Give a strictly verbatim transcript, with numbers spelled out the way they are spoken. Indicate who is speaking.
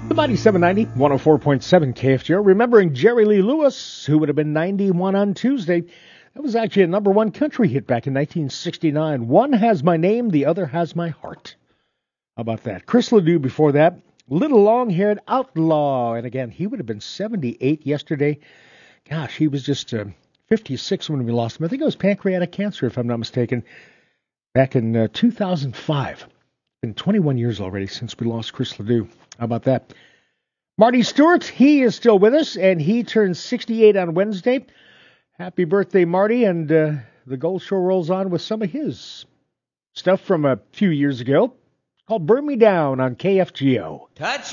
Speaker 1: The Mighty seven ninety, one oh four point seven K F G O. Remembering Jerry Lee Lewis, who would have been ninety-one on Tuesday. That was actually a number one country hit back in nineteen sixty-nine. One has my name, the other has my heart. How about that? Chris Ledoux before that. Little long-haired outlaw. And again, he would have been seventy-eight yesterday. Gosh, he was just uh, fifty-six when we lost him. I think it was pancreatic cancer, if I'm not mistaken, back in uh, two thousand five. It's been twenty-one years already since we lost Chris Ledoux. How about that? Marty Stewart, he is still with us, and he turns sixty-eight on Wednesday. Happy birthday, Marty, and uh, the Gold Show rolls on with some of his stuff from a few years ago called Burn Me Down on K F G O.
Speaker 2: Touch